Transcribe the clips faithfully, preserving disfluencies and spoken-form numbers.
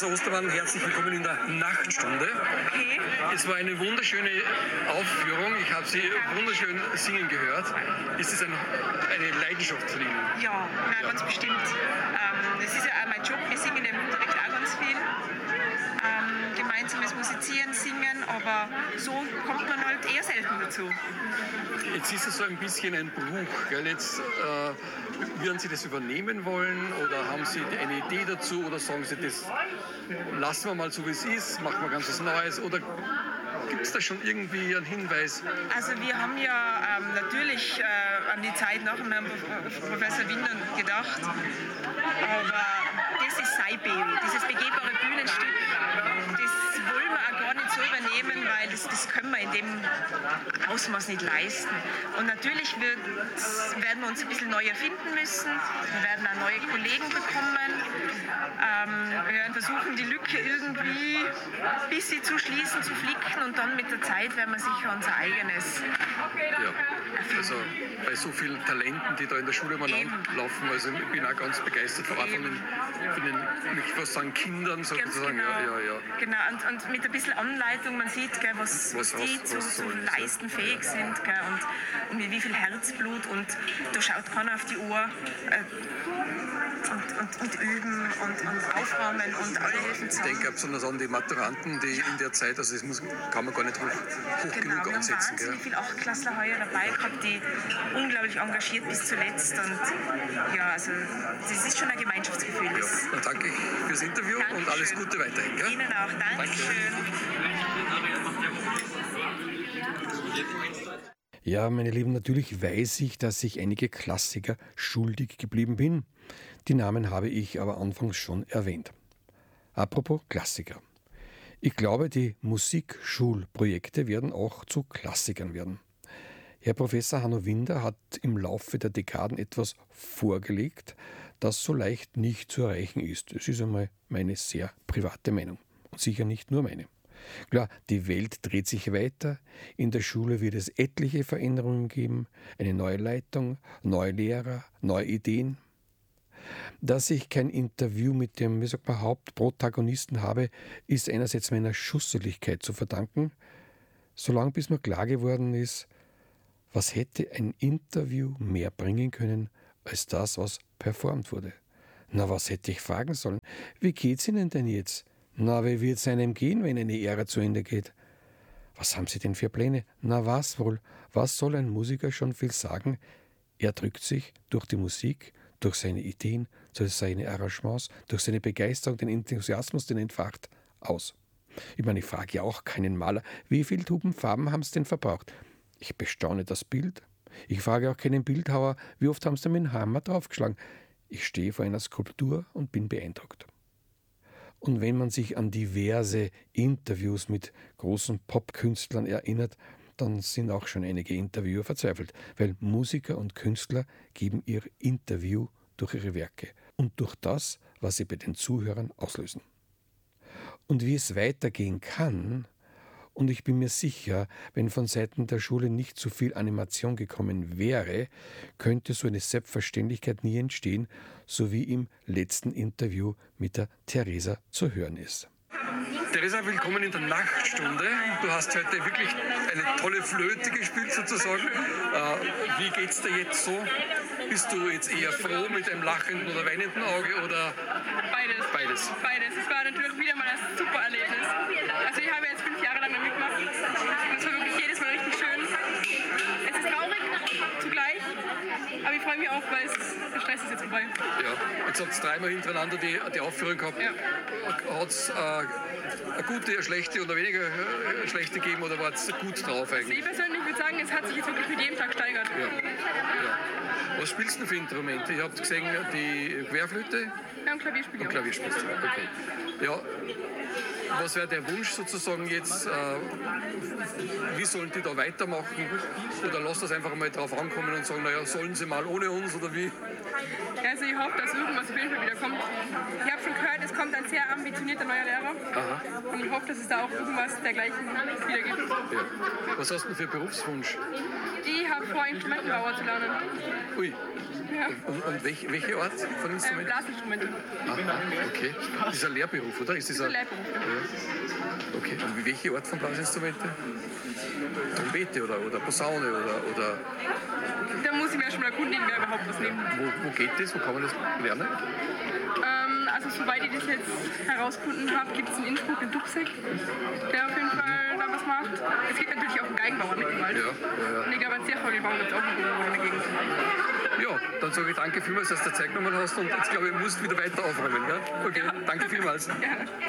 Theresa Ostermann, herzlich willkommen in der Nachtstunde. Okay. Es war eine wunderschöne Aufführung. Ich habe Sie wunderschön singen gehört. Ist es ein, eine Leidenschaft von Ihnen? Ja, nein, ja. ganz bestimmt. Ähm, das ist ja auch mein Job. Wir singen im Unterricht auch ganz viel. Ähm, gemeinsames Musizieren, Singen, aber so kommt man halt eher selten dazu. Jetzt ist es so ein bisschen ein Bruch. Gell? Jetzt äh, würden Sie das übernehmen wollen oder haben Sie eine Idee dazu oder sagen Sie, das lassen wir mal so wie es ist, machen wir ganz was Neues oder gibt es da schon irgendwie einen Hinweis? Also wir haben ja ähm, natürlich äh, an die Zeit nach dem Herrn Professor Windern gedacht, aber das ist sein Baby, dieses begehbare Bühnenstück, das wollen wir auch gar nicht so übernehmen, weil das, das können wir in dem Ausmaß nicht leisten. Und natürlich wird, werden wir uns ein bisschen neu erfinden müssen, wir werden auch neue Kollegen bekommen, ähm, wir werden versuchen, die Lücke irgendwie ein bisschen zu schließen, zu flicken und dann mit der Zeit werden wir sicher unser eigenes ja. Also bei so vielen Talenten, die da in der Schule umeinander laufen, also ich bin auch ganz begeistert, vor allem von den, von den ich was sagen, Kindern sozusagen. Genau. Ja, ja, ja. Genau, und, und mit ein bisschen Anleitung, man sieht, gell, was, was, was die was, zu, was zu leisten ja. fähig sind gell, und, und mit wie viel Herzblut und da schaut keiner auf die Uhr. Äh, Und, und, und üben und, und aufräumen und alle helfen zusammen. Ich denke besonders an die Maturanten, die ja. in der Zeit, also das muss, kann man gar nicht hoch, hoch genau, genug wir ansetzen. Haben wahnsinnig gell? viele Achtklässler heuer dabei gehabt, die unglaublich engagiert bis zuletzt und ja, also das ist schon ein Gemeinschaftsgefühl. Ja. Dann danke ich fürs Interview Dankeschön. Und alles Gute weiterhin. Gell? Ihnen auch, Dankeschön. Ja, meine Lieben, natürlich weiß ich, dass ich einige Klassiker schuldig geblieben bin. Die Namen habe ich aber anfangs schon erwähnt. Apropos Klassiker. Ich glaube, die Musikschulprojekte werden auch zu Klassikern werden. Herr Professor Hanno Winder hat im Laufe der Dekaden etwas vorgelegt, das so leicht nicht zu erreichen ist. Es ist einmal meine sehr private Meinung und sicher nicht nur meine. Klar, die Welt dreht sich weiter, in der Schule wird es etliche Veränderungen geben, eine neue Leitung, neue Lehrer, neue Ideen. Dass ich kein Interview mit dem, wie sagt man, Hauptprotagonisten habe, ist einerseits meiner Schusseligkeit zu verdanken, solange bis mir klar geworden ist, was hätte ein Interview mehr bringen können, als das, was performt wurde. Na, was hätte ich fragen sollen? Wie geht's Ihnen denn jetzt? Na, wie wird's einem gehen, wenn eine Ära zu Ende geht? Was haben Sie denn für Pläne? Na, was wohl? Was soll ein Musiker schon viel sagen? Er drückt sich durch die Musik, durch seine Ideen, durch seine Arrangements, durch seine Begeisterung, den Enthusiasmus, den entfacht, aus. Ich meine, ich frage ja auch keinen Maler, wie viele Tubenfarben haben Sie denn verbraucht? Ich bestaune das Bild. Ich frage auch keinen Bildhauer, wie oft haben Sie mit dem Hammer draufgeschlagen? Ich stehe vor einer Skulptur und bin beeindruckt. Und wenn man sich an diverse Interviews mit großen Popkünstlern erinnert, dann sind auch schon einige Interviewer verzweifelt, weil Musiker und Künstler geben ihr Interview durch ihre Werke und durch das, was sie bei den Zuhörern auslösen. Und wie es weitergehen kann, und ich bin mir sicher, wenn von Seiten der Schule nicht zu viel Animation gekommen wäre, könnte so eine Selbstverständlichkeit nie entstehen, so wie im letzten Interview mit der Theresa zu hören ist. Theresa, willkommen in der Nachtstunde. Du hast heute wirklich eine tolle Flöte gespielt sozusagen. Äh, wie geht's dir jetzt so? Bist du jetzt eher froh mit einem lachenden oder weinenden Auge oder? Beides. Beides. Beides. Es war natürlich wieder mal ein super Erlebnis. Also ich habe jetzt fünf Jahre lang damit gemacht. Und es war wirklich jedes Mal richtig schön. Es ist traurig zugleich, aber ich freue mich auch, weil es, der Stress ist jetzt vorbei. Ja, jetzt habt ihr dreimal hintereinander die, die Aufführung gehabt. Ja. Hat es äh, eine gute, eine schlechte oder weniger äh, schlechte gegeben oder war es gut drauf eigentlich? Also ich persönlich würde sagen, es hat sich jetzt wirklich mit jedem Tag gesteigert. Ja. Ja. Was spielst du für Instrumente? Ich habe gesehen, die Querflöte. Ja, und Klavier spiele ich auch. Klavier spielst du, okay. Ja, was wäre der Wunsch sozusagen jetzt? Äh, wie sollen die da weitermachen? Oder lass das einfach mal drauf ankommen und sagen, naja, sollen sie mal ohne uns oder wie? Ja, also ich hoffe, dass irgendwas auf jeden Fall wieder kommt. Ich habe schon gehört, es kommt ein sehr ambitionierter neuer Lehrer. Aha. Und ich hoffe, dass es da auch irgendwas dergleichen wieder gibt. Ja. Was hast du denn für Berufswunsch? Ich habe vor, Instrumentenbauer zu lernen. Ui. Ja. Und, und welch, welche Art von Ähm, Instrument? Blasinstrumente. Aha, okay. Das ist ein Lehrberuf, oder? Ist das Das ein ist ein Lehrberuf. Ja. Okay. Und wie- welche Art von Blasinstrumente? Trompete oder, oder Posaune oder, oder Da muss ich mir schon mal erkundigen, wer überhaupt was nimmt. wo, wo geht das? Wo kann man das lernen? Ähm, also soweit ich das jetzt herausgefunden habe, gibt es in Innsbruck den Dubsek, der auf jeden Fall da was macht. Es gibt natürlich auch einen Geigenbauer mit dem Wald. Ja, ja, ja. Und ich glaube, einen Ziervogelbauer gibt es auch irgendwo in der Gegend. Ja, dann sage ich danke vielmals, dass du Zeit genommen hast und jetzt glaube ich, musst wieder weiter aufräumen. Gell? Okay, danke vielmals. Ja.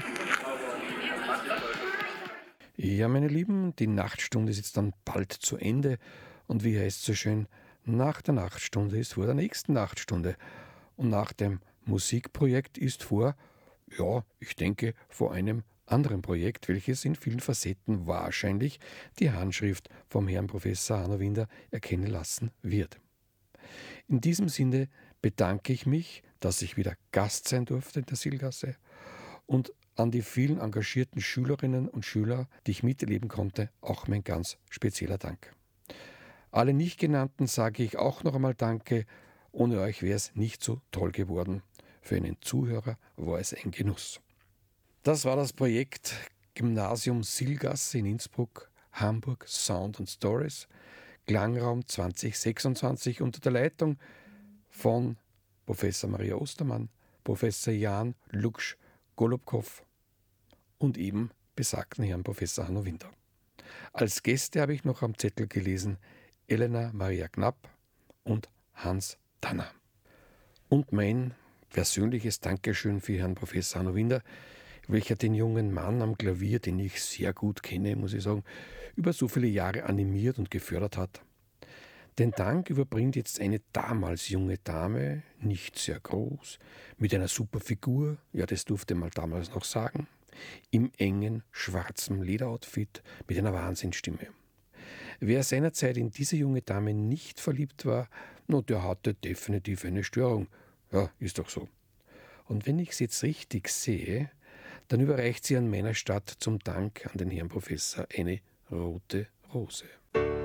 Ja, meine Lieben, die Nachtstunde ist jetzt dann bald zu Ende. Und wie heißt es so schön, nach der Nachtstunde ist vor der nächsten Nachtstunde. Und nach dem Musikprojekt ist vor, ja, ich denke, vor einem anderen Projekt, welches in vielen Facetten wahrscheinlich die Handschrift vom Herrn Professor Hanno Winder erkennen lassen wird. In diesem Sinne bedanke ich mich, dass ich wieder Gast sein durfte in der Silgasse und an die vielen engagierten Schülerinnen und Schüler, die ich miterleben konnte, auch mein ganz spezieller Dank. Alle nicht genannten sage ich auch noch einmal Danke. Ohne euch wäre es nicht so toll geworden. Für einen Zuhörer war es ein Genuss. Das war das Projekt Gymnasium Silgasse in Innsbruck, Hamburg Sound and Stories, Klangraum zwanzig sechsundzwanzig unter der Leitung von Professor Maria Ostermann, Professor Jan Luksch Golubkow und eben besagten Herrn Professor Hanno Winder. Als Gäste habe ich noch am Zettel gelesen Elena Maria Knapp und Hans Tanner. Und mein persönliches Dankeschön für Herrn Professor Hanno Winder, welcher den jungen Mann am Klavier, den ich sehr gut kenne, muss ich sagen, über so viele Jahre animiert und gefördert hat. Den Dank überbringt jetzt eine damals junge Dame, nicht sehr groß, mit einer super Figur, ja, das durfte man damals noch sagen, im engen, schwarzen Lederoutfit mit einer Wahnsinnsstimme. Wer seinerzeit in diese junge Dame nicht verliebt war, no, der hatte definitiv eine Störung. Ja, ist doch so. Und wenn ich es jetzt richtig sehe, dann überreicht sie an meiner Stadt zum Dank an den Herrn Professor eine rote Rose.